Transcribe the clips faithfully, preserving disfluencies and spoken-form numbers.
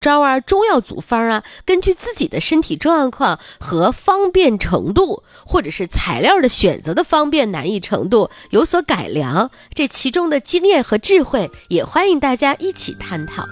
招啊、中药组方啊，根据自己的身体状况和方便程度，或者是材料的选择的方便难易程度有所改良，这其中的经验和智慧也欢迎大家一起探讨。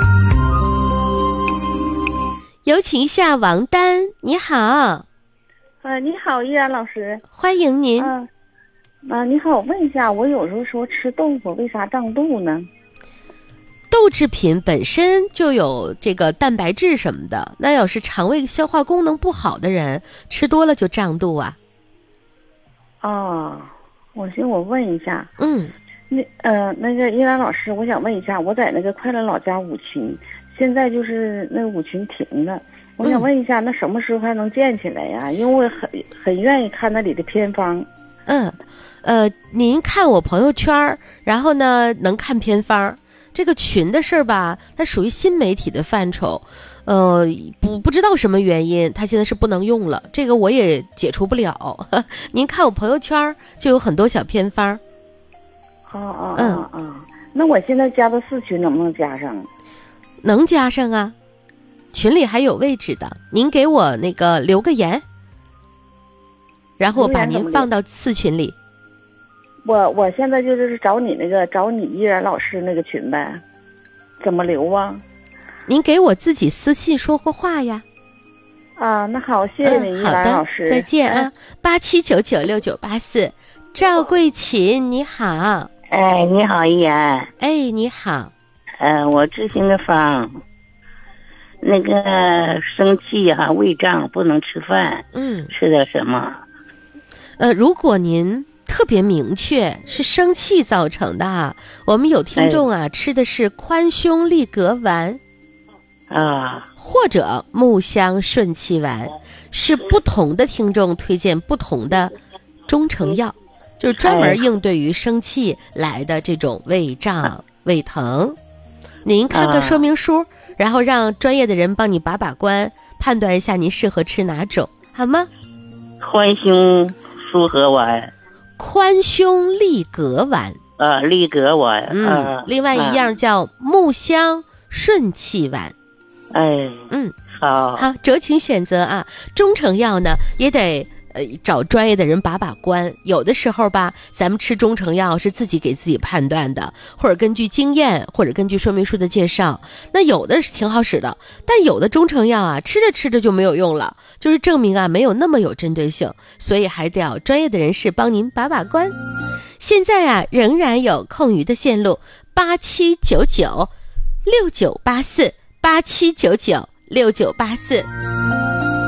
有请一下王丹，你好。 呃，你好，依然老师， 欢迎您。 啊、呃呃，你好，我问一下，我有时候说吃豆腐为啥胀肚呢？ 豆制品本身就有这个蛋白质什么的，那要是肠胃消化功能不好的人，吃多了就胀肚啊。 哦，我寻我问一下， 嗯， 那呃那个依然老师，我想问一下，我在那个快乐老家五群，现在就是那个五群停了。我想问一下，嗯、那什么时候还能建起来呀？因为我很很愿意看那里的偏方。 嗯，呃，您看我朋友圈，然后呢能看偏方。这个群的事儿吧，它属于新媒体的范畴，呃，不不知道什么原因，它现在是不能用了。这个我也解除不了。呵呵，您看我朋友圈就有很多小偏方。 哦哦哦哦，那我现在加到四群能不能加上？ 能加上啊。群里还有位置的，您给我那个留个言，然后我把您放到四群里。 我我现在就是找你那个找你依然老师那个群呗，怎么留啊？ 您给我自己私信说过话呀。 啊，那好，谢谢你，依然老师， 嗯、再见啊！八七九九六九八四，赵桂琴，你好。 哎，你好，依然。 哎，你好。 呃，我咨询个方。那个生气哈、啊，胃胀不能吃饭， 嗯， 吃点什么？ 呃，如果您特别明确是生气造成的，我们有听众啊、哎、吃的是宽胸利膈丸啊， 或者木香顺气丸，是不同的听众推荐不同的中成药，就是专门应对于生气来的这种胃胀、哎、胃疼。您看看说明书。啊，然后让专业的人帮你把把关，判断一下您适合吃哪种，好吗？ 宽胸舒合丸， 宽胸利膈丸啊，利膈丸， 嗯、 啊， 另外一样叫木香顺气丸。 哎， 嗯， 好， 好，酌情选择啊。中成药呢，也得呃找专业的人把把关。有的时候吧，咱们吃中成药是自己给自己判断的，或者根据经验，或者根据说明书的介绍。那有的是挺好使的，但有的中成药啊，吃着吃着就没有用了，就是证明啊没有那么有针对性，所以还得要专业的人士帮您把把关。现在啊，仍然有空余的线路，八七九九六九八四，八七九九六九八四。